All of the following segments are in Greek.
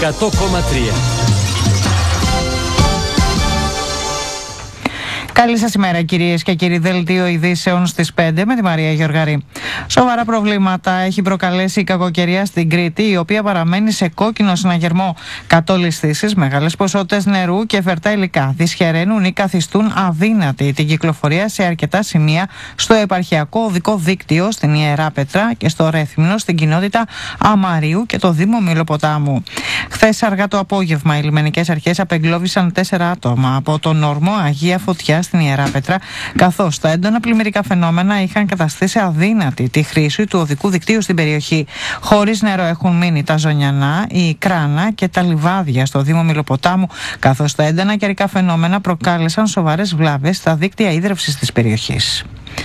100,3. Καλή σας ημέρα, κυρίες και κύριοι. Δελτίο ειδήσεων στις 5 με τη Μαρία Γεωργαρή. Σοβαρά προβλήματα έχει προκαλέσει η κακοκαιρία στην Κρήτη, η οποία παραμένει σε κόκκινο συναγερμό. Κατολισθήσεις, μεγάλες ποσότητες νερού και φερτά υλικά δυσχεραίνουν ή καθιστούν αδύνατη την κυκλοφορία σε αρκετά σημεία στο επαρχιακό οδικό δίκτυο στην Ιερά Πέτρα και στο Ρέθυμνο στην κοινότητα Αμαρίου και το Δήμο Μηλοποτάμου. Χθες αργά το απόγευμα, οι λιμενικές αρχές απεγκλώβησαν 4 άτομα από τον όρμο Αγία Φωτιά στην Ιερά Πέτρα, καθώς τα έντονα πλημμυρικά φαινόμενα είχαν καταστήσει αδύνατη τη χρήση του οδικού δικτύου στην περιοχή. Χωρίς νερό έχουν μείνει τα Ζωνιανά, η Κράνα και τα λιβάδια στο Δήμο Μηλοποτάμου, καθώς τα έντονα καιρικά φαινόμενα προκάλεσαν σοβαρές βλάβες στα δίκτυα ίδρευσης της περιοχής.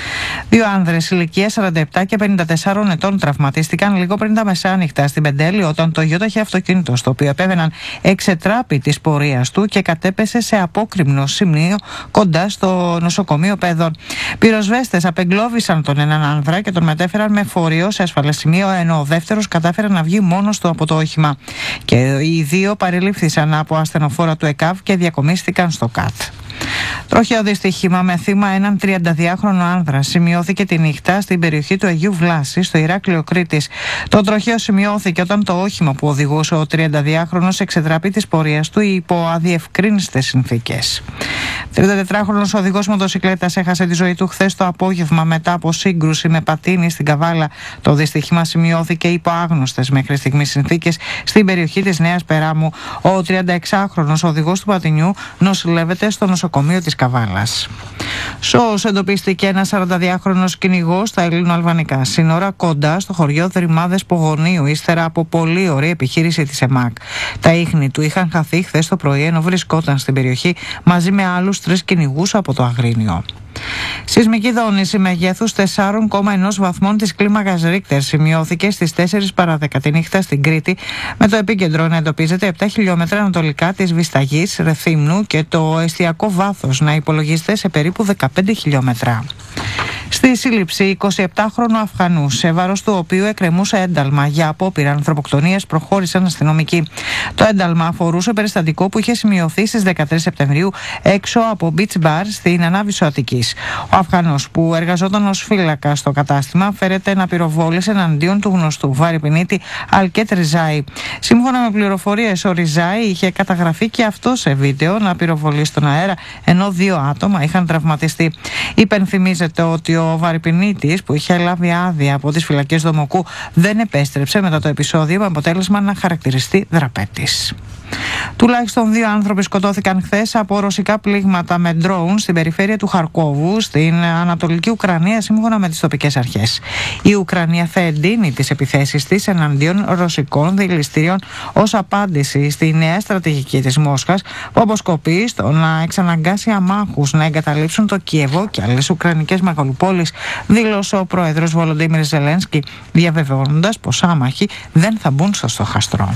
2 άνδρες ηλικίας 47 και 54 ετών τραυματίστηκαν λίγο πριν τα μεσάνυχτα στην Πεντέλη, όταν το γιόταχη αυτοκίνητο στο οποίο επέβαιναν εξετράπη της πορείας του και κατέπεσε σε απόκρημνο σημείο κοντά στο νοσοκομείο Παιδών. Πυροσβέστες απεγκλώβησαν τον έναν άνδρα και τον μετέφεραν με φορείο σε ασφαλές σημείο, ενώ ο δεύτερος κατάφερε να βγει μόνος του από το όχημα. Και οι 2 παρελήφθησαν από ασθενοφόρα του ΕΚΑΒ και διακομίστηκαν στο ΚΑΤ. Τροχαίο δυστύχημα με θύμα έναν 32χρονο άνδρα σημειώθηκε τη νύχτα στην περιοχή του Αγίου Βλάση, στο Ηράκλειο Κρήτης. Το τροχαίο σημειώθηκε όταν το όχημα που οδηγούσε ο 32χρονος εξετράπη της πορείας του υπό αδιευκρίνιστες συνθήκες. 34χρονος οδηγός μοτοσικλέτας έχασε τη ζωή του χθες το απόγευμα μετά από σύγκρουση με πατίνι στην Καβάλα. Το δυστύχημα σημειώθηκε υπό άγνωστες μέχρι στιγμής συνθήκες στην περιοχή της Νέας Περάμου. Ο 36χρονος οδηγός του πατινιού νοσηλεύεται στο νοσοκομείο της Καβάλας. Σώος εντοπίστηκε ένας 42χρονος κυνηγός στα ελληνοαλβανικά σύνορα κοντά στο χωριό Δρυμάδες Πογονίου, ύστερα από πολύ ωραία επιχείρηση της ΕΜΑΚ. Τα ίχνη του είχαν χαθεί χθες το πρωί, ενώ βρισκόταν στην περιοχή μαζί με άλλους 3 κυνηγούς από το Αγρίνιο. Σεισμική δόνηση μεγέθους 4,1 βαθμών της κλίμακας Ρίκτερ σημειώθηκε στις 4 παρά 10 τη νύχτα στην Κρήτη, με το επίκεντρο να εντοπίζεται 7 χιλιόμετρα ανατολικά της Βισταγής, Ρεθύμνου, και το εστιακό βάθος να υπολογίζεται σε περίπου 15 χιλιόμετρα. Στη σύλληψη 27χρονου Αφγανού, σε βάρος του οποίου εκκρεμούσε ένταλμα για απόπειρα ανθρωποκτονίας, προχώρησαν αστυνομικοί. Το ένταλμα αφορούσε περιστατικό που είχε σημειωθεί στις 13 Σεπτεμβρίου έξω από beach bar στην Ανάβησο Αττικής. Ο Αφγανός, που εργαζόταν ως φύλακα στο κατάστημα, φέρεται να πυροβόλησε εναντίον του γνωστού βαρυπινίτη Αλκέτ Ριζάη. Σύμφωνα με πληροφορίες, ο Ριζάη είχε καταγραφεί και αυτό σε βίντεο να πυροβολεί στον αέρα, ενώ 2 άτομα είχαν τραυματιστεί. Υπενθυμίζεται ότι ο βαρυπινίτης, που είχε λάβει άδεια από τις φυλακές Δομοκού, δεν επέστρεψε μετά το επεισόδιο, με αποτέλεσμα να χαρακτηριστεί δραπέτης. Τουλάχιστον 2 άνθρωποι σκοτώθηκαν χθες από ρωσικά πλήγματα με ντρόουν στην περιφέρεια του Χαρκόβου, στην Ανατολική Ουκρανία, σύμφωνα με τις τοπικές αρχές. Η Ουκρανία θα εντείνει τις επιθέσεις της εναντίον ρωσικών δηληστήριων ως απάντηση στη νέα στρατηγική της Μόσχας, που αποσκοπεί στο να εξαναγκάσει αμάχους να εγκαταλείψουν το Κίεβο και άλλες ουκρανικές μεγαλοπόλεις, δήλωσε ο πρόεδρος Βολοντίμιρ Ζελένσκι, διαβεβαιώνοντας πως άμαχοι δεν θα μπουν στο στοχαστρό.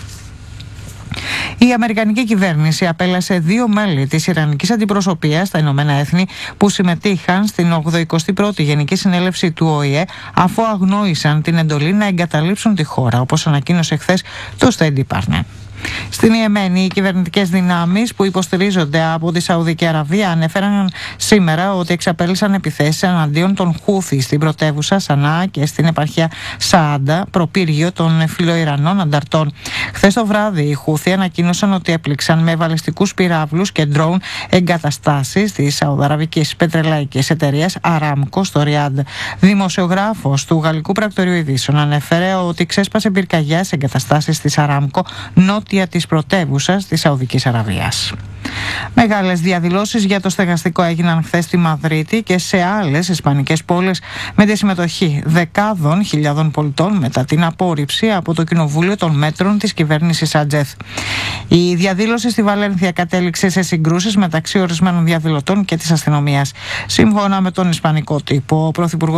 Η Αμερικανική κυβέρνηση απέλασε 2 μέλη της Ιρανικής Αντιπροσωπείας στα Ηνωμένα Έθνη που συμμετείχαν στην 81η Γενική Συνέλευση του ΟΗΕ, αφού αγνόησαν την εντολή να εγκαταλείψουν τη χώρα, όπως ανακοίνωσε χθες το State Department. Στην Ιεμένη, οι κυβερνητικές δυνάμεις που υποστηρίζονται από τη Σαουδική Αραβία ανέφεραν σήμερα ότι εξαπέλυσαν επιθέσεις εναντίον των Χούθι στην πρωτεύουσα Σανά και στην επαρχία Σαάντα, προπύργιο των φιλοϊρανών ανταρτών. Χθες το βράδυ, οι Χούθι ανακοίνωσαν ότι έπληξαν με βαλιστικούς πυράβλους και ντρόουν εγκαταστάσεις της σαουδαραβικής πετρελαϊκής εταιρείας Αράμκο στο Ριάντ. Δημοσιογράφος του Γαλλικού Πρακτορείου Ειδήσεων ανέφερε ότι ξέσπασε πυρκαγιά σε εγκαταστάσεις της Αράμκο νότια της πρωτεύουσας της Σαουδικής Αραβίας. Μεγάλες διαδηλώσεις για το στεγαστικό έγιναν χθες στη Μαδρίτη και σε άλλες ισπανικές πόλεις, με τη συμμετοχή δεκάδων χιλιάδων πολιτών μετά την απόρριψη από το Κοινοβούλιο των μέτρων της κυβέρνησης Σάντζεθ. Η διαδήλωση στη Βαλένθια κατέληξε σε συγκρούσεις μεταξύ ορισμένων διαδηλωτών και της αστυνομίας. Σύμφωνα με τον ισπανικό τύπο, ο πρωθυπουργός